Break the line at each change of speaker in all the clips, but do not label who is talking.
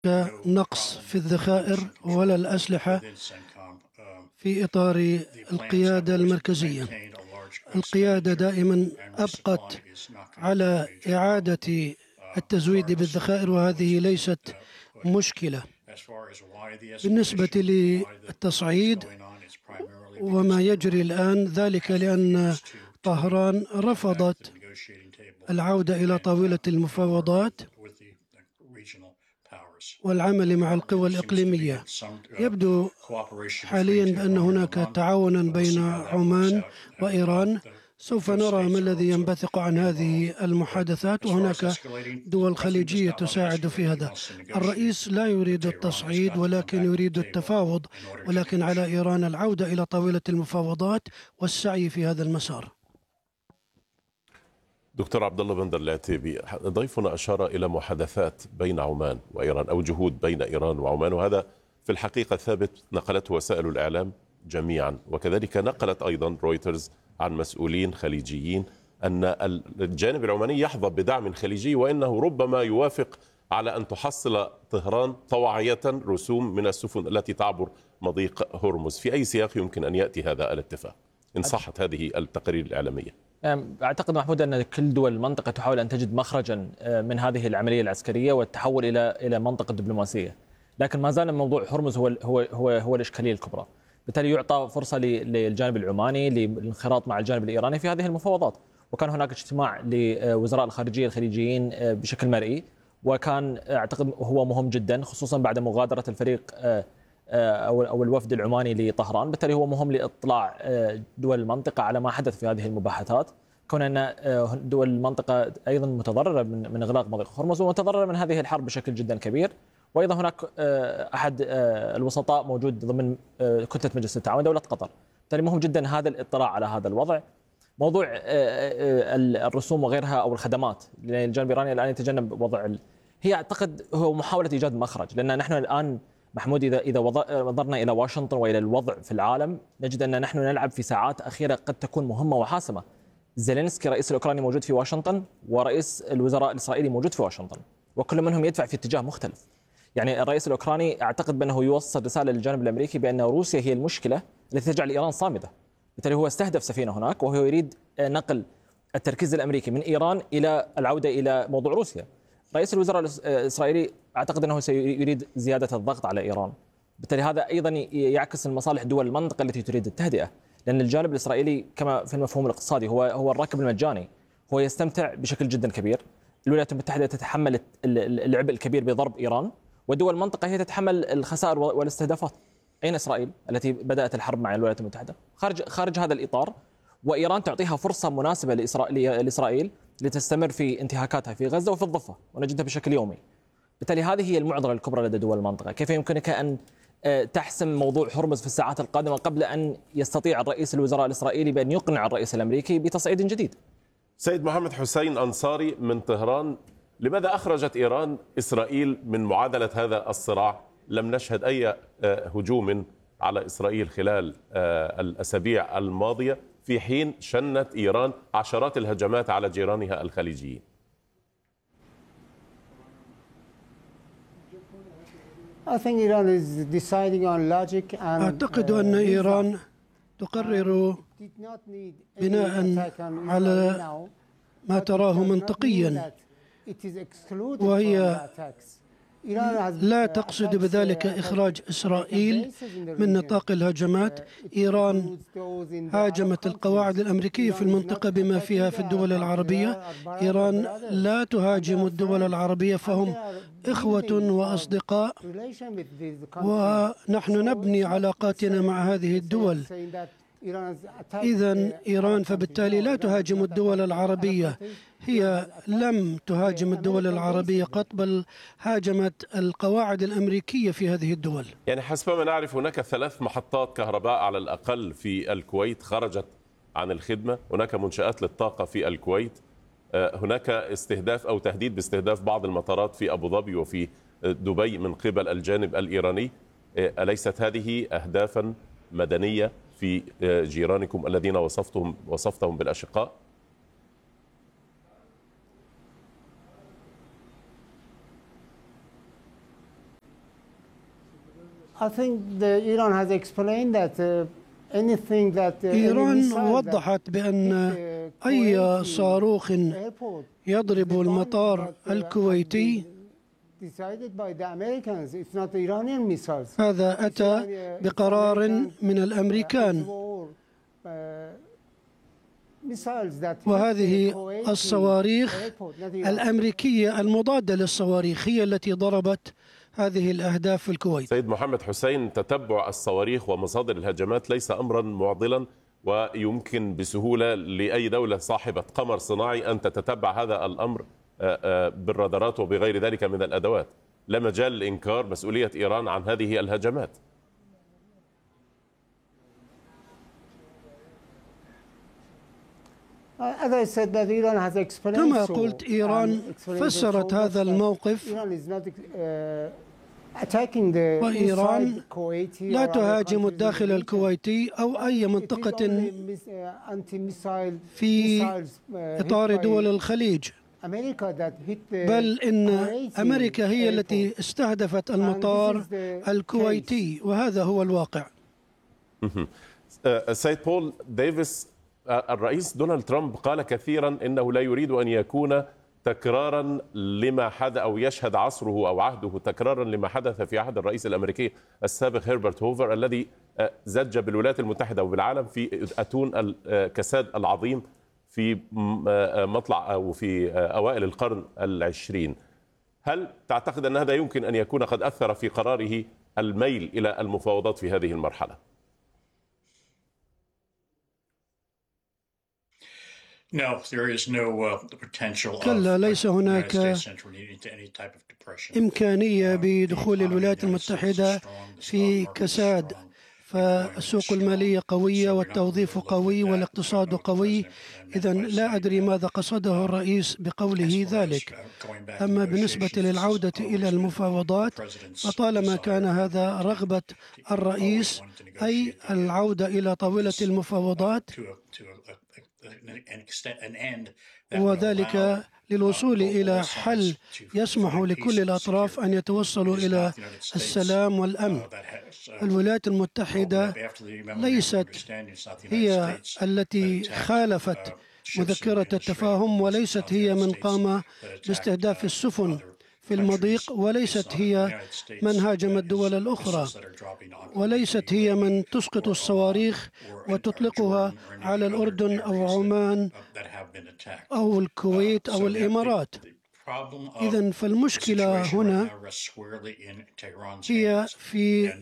نقص في الذخائر ولا الأسلحة في إطار القيادة المركزية. القيادة دائما أبقت على إعادة التزويد بالذخائر، وهذه ليست مشكلة. بالنسبة للتصعيد وما يجري الآن، ذلك لأن طهران رفضت العودة إلى طاولة المفاوضات والعمل مع القوى الإقليمية. يبدو حاليا بأن هناك تعاونا بين عمان وإيران. سوف نرى ما الذي ينبثق عن هذه المحادثات، وهناك دول خليجية تساعد في هذا. الرئيس لا يريد التصعيد ولكن يريد التفاوض، ولكن على إيران العودة إلى طاولة المفاوضات والسعي في هذا المسار.
دكتور عبد الله بندر العتيبي، ضيفنا أشار إلى محادثات بين عمان وإيران أو جهود بين إيران وعمان، وهذا في الحقيقة ثابت نقلته وسائل الإعلام جميعا، وكذلك نقلت أيضا رويترز عن مسؤولين خليجيين أن الجانب العماني يحظى بدعم خليجي، وإنه ربما يوافق على أن تحصل طهران طوعية رسوم من السفن التي تعبر مضيق هرمز. في أي سياق يمكن أن يأتي هذا الاتفاق إن صحت هذه التقارير الإعلامية؟
أعتقد محمود أن كل دول المنطقة تحاول أن تجد مخرجا من هذه العملية العسكرية والتحول إلى منطقة دبلوماسية، لكن ما زال موضوع هرمز هو الإشكالية الكبرى. بالتالي يعطى فرصة للجانب العماني للانخراط مع الجانب الإيراني في هذه المفاوضات، وكان هناك اجتماع لوزراء الخارجية الخليجيين بشكل مرئي، وكان أعتقد هو مهم جدا خصوصا بعد مغادرة الفريق أو الوفد العماني لطهران. بالتالي هو مهم لإطلاع دول المنطقة على ما حدث في هذه المباحثات، كون أن دول المنطقة أيضا متضررة من إغلاق مضيق هرمز ومتضررة من هذه الحرب بشكل جدا كبير. وأيضا هناك أحد الوسطاء موجود ضمن كتلة مجلس التعاون دولة قطر. بالتالي مهم جدا هذا الاطلاع على هذا الوضع. موضوع الرسوم وغيرها أو الخدمات، لأن الجانب الإيراني الآن يتجنب وضع هي أعتقد هو محاولة إيجاد مخرج، لأن نحن الآن محمود إذا نظرنا إلى واشنطن وإلى الوضع في العالم نجد أن نحن نلعب في ساعات أخيرة قد تكون مهمة وحاسمة. زيلينسكي رئيس الأوكراني موجود في واشنطن، ورئيس الوزراء الإسرائيلي موجود في واشنطن، وكل منهم يدفع في اتجاه مختلف. يعني الرئيس الأوكراني أعتقد بأنه يوصل رسالة للجانب الأمريكي بأن روسيا هي المشكلة التي تجعل إيران صامدة. بالتالي هو استهدف سفينة هناك، وهو يريد نقل التركيز الأمريكي من إيران إلى العودة إلى موضوع روسيا. رئيس الوزراء الإسرائيلي أعتقد أنه سيريد زيادة الضغط على إيران. بالتالي هذا أيضا يعكس المصالح دول المنطقة التي تريد التهدئة، لأن الجانب الإسرائيلي كما في المفهوم الاقتصادي هو الركب المجاني، هو يستمتع بشكل جدا كبير. الولايات المتحدة تتحمل العبء الكبير بضرب إيران، ودول المنطقة هي تتحمل الخسائر والاستهدافات. أين إسرائيل التي بدأت الحرب مع الولايات المتحدة؟ خارج هذا الإطار، وإيران تعطيها فرصة مناسبة لإسرائيل لتستمر في انتهاكاتها في غزة وفي الضفة، ونجدها بشكل يومي. بالتالي هذه هي المعضلة الكبرى لدى دول المنطقة. كيف يمكنك أن تحسم موضوع هرمز في الساعات القادمة قبل أن يستطيع الرئيس الوزراء الإسرائيلي بأن يقنع الرئيس الأمريكي بتصعيد جديد؟
سيد محمد حسين أنصاري من طهران، لماذا أخرجت إيران إسرائيل من معادلة هذا الصراع؟ لم نشهد أي هجوم على إسرائيل خلال الأسابيع الماضية، في حين شنت إيران عشرات الهجمات على جيرانها الخليجيين.
أعتقد أن إيران تقرر بناء على ما تراه منطقيا، وهي لا تقصد بذلك إخراج إسرائيل من نطاق الهجمات. إيران هاجمت القواعد الأمريكية في المنطقة بما فيها في الدول العربية. إيران لا تهاجم الدول العربية، فهم إخوة وأصدقاء، ونحن نبني علاقاتنا مع هذه الدول. إذن إيران فبالتالي لا تهاجم الدول العربية. هي لم تهاجم الدول العربية قط، بل هاجمت القواعد الأمريكية في هذه الدول.
يعني حسب ما نعرف هناك 3 محطات كهرباء على الأقل في الكويت خرجت عن الخدمة، هناك منشآت للطاقة في الكويت، هناك استهداف أو تهديد باستهداف بعض المطارات في أبو ظبي وفي دبي من قبل الجانب الإيراني. أليست هذه أهدافا مدنية في جيرانكم الذين وصفتهم بالأشقاء؟
إيران وضحت بأن أي صاروخ يضرب المطار الكويتي هذا أتى بقرار من الأمريكان، وهذه الصواريخ الأمريكية المضادة للصواريخ هي التي ضربت هذه الأهداف في الكويت.
سيد محمد حسين، تتبع الصواريخ ومصادر الهجمات ليس أمرا معضلا، ويمكن بسهولة لأي دولة صاحبة قمر صناعي أن تتبع هذا الأمر بالرادارات وبغير ذلك من الأدوات. لا مجال لإنكار مسؤولية إيران عن هذه الهجمات.
كما قلت، إيران فسرت هذا الموقف، وإيران لا تهاجم الداخل الكويتي أو أي منطقة في إطار دول الخليج، بل إن أمريكا هي التي استهدفت المطار الكويتي، وهذا هو الواقع.
سيد بول ديفيس، الرئيس دونالد ترامب قال كثيرا إنه لا يريد أن يكون تكرارا لما حدث أو يشهد عصره أو عهده تكرارا لما حدث في عهد الرئيس الأمريكي السابق هيربرت هوفر الذي زج بالولايات المتحدة وبالعالم في أتون الكساد العظيم في مطلع أو في أوائل القرن العشرين. هل تعتقد أن هذا يمكن أن يكون قد أثر في قراره الميل إلى المفاوضات في هذه المرحلة؟
كلا، ليس هناك إمكانية بدخول الولايات المتحدة في كساد، فالسوق المالية قوية والتوظيف قوي والاقتصاد قوي. إذن لا أدري ماذا قصده الرئيس بقوله ذلك. أما بالنسبة للعودة إلى المفاوضات، فطالما كان هذا رغبة الرئيس، أي العودة إلى طاولة المفاوضات، وذلك للوصول إلى حل يسمح لكل الأطراف أن يتوصلوا إلى السلام والأمن. الولايات المتحدة ليست هي التي خالفت مذكرة التفاهم، وليست هي من قام باستهداف السفن في المضيق، وليست هي من هاجم الدول الأخرى، وليست هي من تسقط الصواريخ وتطلقها على الأردن أو عمان أو الكويت أو الإمارات. إذن فالمشكلة هنا هي في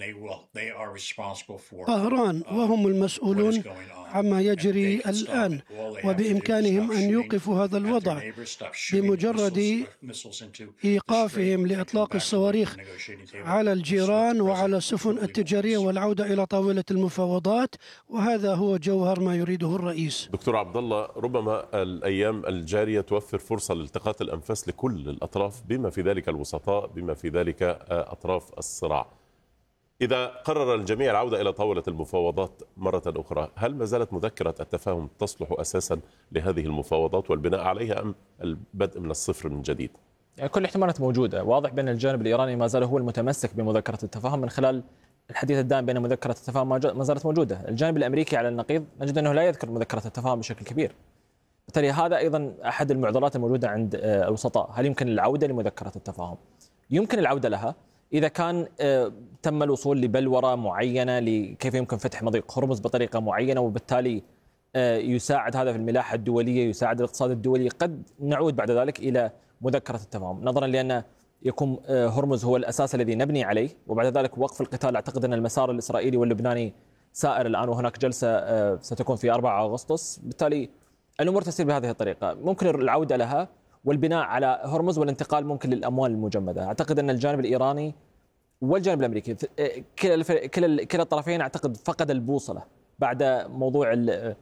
طهران، وهم المسؤولون عما يجري الآن، وبإمكانهم أن يوقفوا هذا الوضع بمجرد إيقافهم لإطلاق الصواريخ على الجيران وعلى السفن التجارية والعودة إلى طاولة المفاوضات، وهذا هو جوهر ما يريده الرئيس.
دكتور عبد الله، ربما الأيام الجارية توفر فرصة لالتقاط الأنفاس لكل الأطراف، بما في ذلك الوسطاء، بما في ذلك أطراف الصراع. إذا قرر الجميع العودة إلى طاولة المفاوضات مرة أخرى، هل ما زالت مذكرة التفاهم تصلح أساسا لهذه المفاوضات والبناء عليها، أم البدء من الصفر من جديد؟
يعني كل الاحتمالات موجودة. واضح بأن الجانب الإيراني ما زال هو المتمسك بمذكرة التفاهم من خلال الحديث الدائم بأن مذكرة التفاهم ما زالت موجودة. الجانب الأمريكي على النقيض نجد أنه لا يذكر مذكرة التفاهم بشكل كبير. بالتالي هذا أيضا أحد المعضلات الموجودة عند الوسطاء. هل يمكن العودة لمذكرة التفاهم؟ يمكن العودة لها إذا كان تم الوصول لبلورة معينة لكيف يمكن فتح مضيق هرمز بطريقة معينة، وبالتالي يساعد هذا في الملاحة الدولية، يساعد الاقتصاد الدولي. قد نعود بعد ذلك إلى مذكرة التفاهم، نظرا لأن يكون هرمز هو الأساس الذي نبني عليه، وبعد ذلك وقف القتال. أعتقد أن المسار الإسرائيلي واللبناني سائر الآن، وهناك جلسة ستكون في 4 أغسطس. بالتالي الأمور تسير بهذه الطريقة. ممكن العودة لها والبناء على هرمز والانتقال ممكن للأموال المجمدة. أعتقد أن الجانب الإيراني والجانب الأمريكي كلا الطرفين أعتقد فقد البوصلة بعد موضوع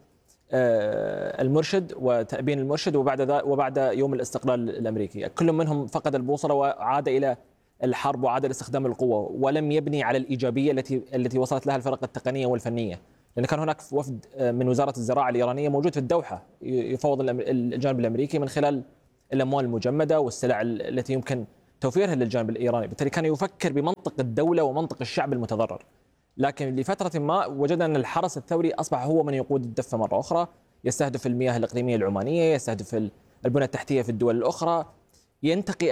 المرشد وتأبين المرشد، وبعد يوم الاستقلال الأمريكي كل منهم فقد البوصلة وعاد إلى الحرب وعاد إلى استخدام القوة، ولم يبني على الإيجابية التي وصلت لها الفرق التقنية والفنية. لأن كان هناك وفد من وزارة الزراعة الإيرانية موجود في الدوحة يفاوض الجانب الأمريكي من خلال الأموال المجمدة والسلع التي يمكن توفيرها للجانب الإيراني، بالتالي كان يفكر بمنطق الدولة ومنطق الشعب المتضرر. لكن لفترة ما وجدنا أن الحرس الثوري أصبح هو من يقود الدفة مرة أخرى، يستهدف المياه الإقليمية العمانية، يستهدف البنى التحتية في الدول الأخرى، ينتقي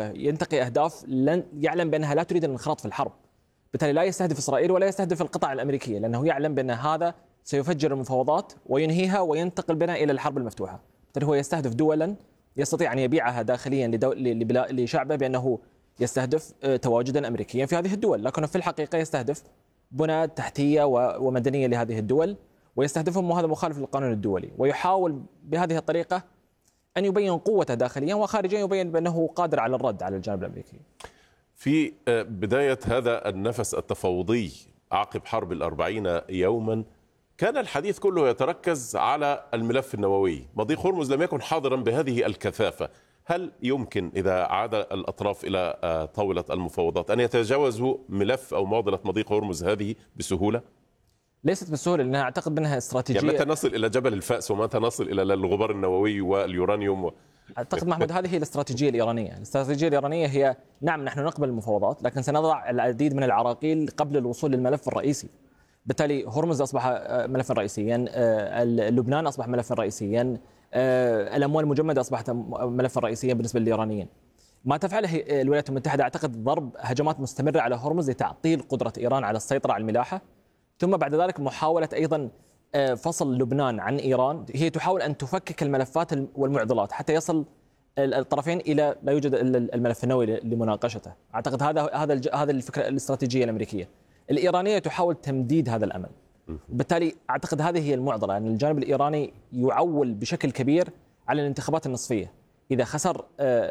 أهداف لن يعلم بأنها لا تريد الانخراط في الحرب. بالتالي لا يستهدف إسرائيل ولا يستهدف القطاع الأمريكية، لأنه يعلم بأن هذا سيفجر المفاوضات وينهيها وينتقل بنا إلى الحرب المفتوحة. بالتالي هو يستهدف دولا يستطيع أن يبيعها داخليا لشعبه بأنه يستهدف تواجدا أمريكيا في هذه الدول، لكنه في الحقيقة يستهدف بنى تحتية ومدنية لهذه الدول ويستهدفهم، وهذا مخالف للقانون الدولي، ويحاول بهذه الطريقة أن يبين قوته داخليا وخارجيا، يبين بأنه قادر على الرد على الجانب الأمريكي.
في بداية هذا النفس التفاوضي عقب حرب 40 يوما كان الحديث كله يتركز على الملف النووي. مضيق هرمز لم يكن حاضرا بهذه الكثافة. هل يمكن إذا عاد الأطراف إلى طاولة المفاوضات أن يتجاوزوا ملف أو معضلة مضيق هرمز هذه بسهولة؟
ليست بالسهولة، لأنها أعتقد أنها استراتيجية.
يعني متى نصل إلى جبل الفأس ومتى نصل إلى الغبار النووي واليورانيوم
أعتقد محمود هذه هي الاستراتيجية الإيرانية. الاستراتيجية الإيرانية هي نعم نحن نقبل المفاوضات، لكن سنضع العديد من العراقيل قبل الوصول للملف الرئيسي. بالتالي هرمز أصبح ملفا رئيسيا، لبنان أصبح ملفا رئيسيا، الأموال المجمدة أصبحت ملفا رئيسيا بالنسبة للإيرانيين. ما تفعله الولايات المتحدة أعتقد ضرب هجمات مستمرة على هرمز لتعطيل قدرة إيران على السيطرة على الملاحة، ثم بعد ذلك محاولة أيضا فصل لبنان عن إيران. هي تحاول أن تفكك الملفات والمعضلات حتى يصل الطرفين إلى لا يوجد إلا الملف النووي لمناقشته. أعتقد هذا الفكرة الاستراتيجية الأمريكية. الإيرانية تحاول تمديد هذا الأمل. بالتالي أعتقد هذه هي المعضلة، أن الجانب الإيراني يعول بشكل كبير على الانتخابات النصفية. إذا خسر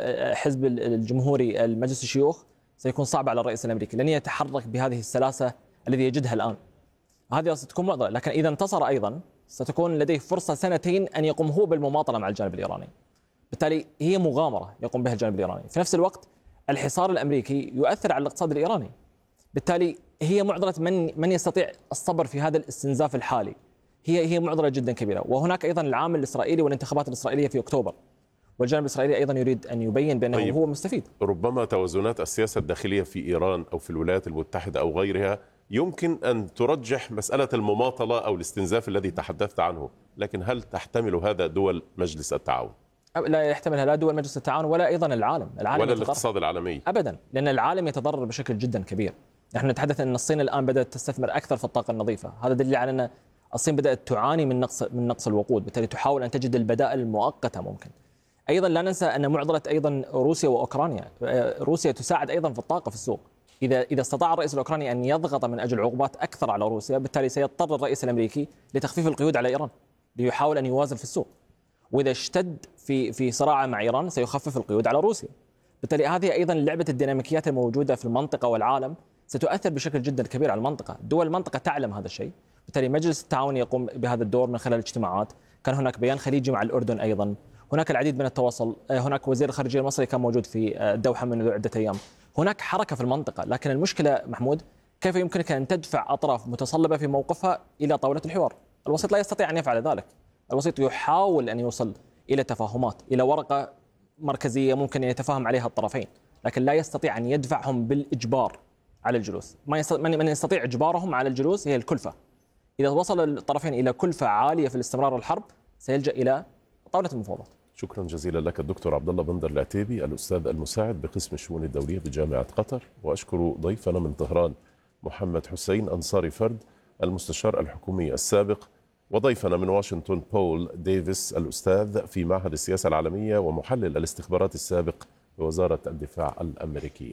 حزب الجمهوري المجلس الشيوخ سيكون صعب على الرئيس الأمريكي، لن يتحرك بهذه السلاسة الذي يجدها الآن. هذه ستكون معضلة، لكن إذا انتصر أيضا ستكون لديه فرصة 2 أن يقوم هو بالمماطلة مع الجانب الإيراني. بالتالي هي مغامرة يقوم بها الجانب الإيراني. في نفس الوقت الحصار الأمريكي يؤثر على الاقتصاد الإيراني. بالتالي هي معضلة من يستطيع الصبر في هذا الاستنزاف الحالي. هي معضلة جدا كبيرة. وهناك أيضا العامل الإسرائيلي والانتخابات الإسرائيلية في أكتوبر، والجانب الإسرائيلي أيضا يريد أن يبين بأنه هو مستفيد.
ربما توازنات السياسة الداخلية في إيران أو في الولايات المتحدة أو غيرها يمكن أن ترجح مسألة المماطلة أو الاستنزاف الذي تحدثت عنه، لكن هل تحتمل هذا دول مجلس التعاون؟
لا يحتملها لا دول مجلس التعاون ولا أيضا العالم
ولا الاقتصاد العالمي
أبدا، لأن العالم يتضرر بشكل جدا كبير. نحن نتحدث أن الصين الآن بدأت تستثمر أكثر في الطاقة النظيفة، هذا دليل على أن الصين بدأت تعاني من نقص الوقود، بالتالي تحاول أن تجد البدائل المؤقتة ممكن. أيضا لا ننسى أن معضلة أيضا روسيا وأوكرانيا، روسيا تساعد أيضا في الطاقة في السوق. إذا استطاع الرئيس الأوكراني أن يضغط من أجل عقوبات أكثر على روسيا، بالتالي سيضطر الرئيس الأمريكي لتخفيف القيود على إيران ليحاول أن يوازن في السوق، وإذا اشتد في صراعه مع إيران سيخفف القيود على روسيا. بالتالي هذه أيضا لعبة الديناميكيات الموجودة في المنطقة والعالم ستؤثر بشكل جدا كبير على المنطقة. دول المنطقة تعلم هذا الشيء، بالتالي مجلس التعاون يقوم بهذا الدور من خلال الاجتماعات. كان هناك بيان خليجي مع الأردن أيضا، هناك العديد من التواصل. هناك وزير الخارجية المصري كان موجود في الدوحة منذ عدة أيام. هناك حركة في المنطقة، لكن المشكلة محمود كيف يمكنك أن تدفع أطراف متصلبة في موقفها إلى طاولة الحوار؟ الوسيط لا يستطيع أن يفعل ذلك. الوسيط يحاول أن يوصل إلى تفاهمات، إلى ورقة مركزية ممكن أن يتفاهم عليها الطرفين، لكن لا يستطيع أن يدفعهم بالإجبار على الجلوس. من يستطيع إجبارهم على الجلوس هي الكلفة. إذا وصل الطرفين إلى كلفة عالية في الاستمرار الحرب سيلجأ إلى طاولة المفاوضات.
شكرا جزيلا لك الدكتور عبد الله بندر العتيبي، الأستاذ المساعد بقسم الشؤون الدولية بجامعة قطر. وأشكر ضيفنا من طهران محمد حسين أنصاري فرد، المستشار الحكومي السابق، وضيفنا من واشنطن بول ديفيس، الأستاذ في معهد السياسة العالمية ومحلل الاستخبارات السابق بوزارة الدفاع الأمريكية.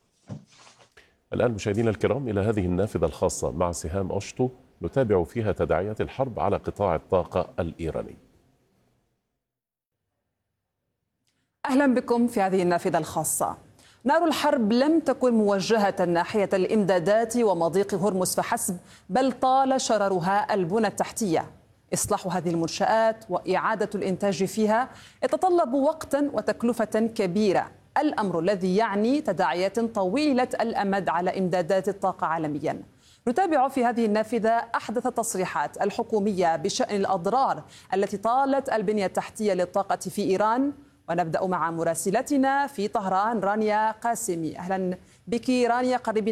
الآن مشاهدينا الكرام إلى هذه النافذة الخاصة مع سهام أشطو نتابع فيها تداعيات الحرب على قطاع الطاقة الإيراني.
أهلا بكم في هذه النافذة الخاصة. نار الحرب لم تكن موجهة ناحية الإمدادات ومضيق هرمز فحسب، بل طال شررها البنى التحتية. إصلاح هذه المنشآت وإعادة الإنتاج فيها يتطلب وقتا وتكلفة كبيرة، الأمر الذي يعني تداعيات طويلة الأمد على إمدادات الطاقة عالميا. نتابع في هذه النافذة أحدث التصريحات الحكومية بشأن الأضرار التي طالت البنية التحتية للطاقة في إيران، ونبدأ مع مراسلتنا في طهران رانيا قاسمي. أهلا بك رانيا، قربي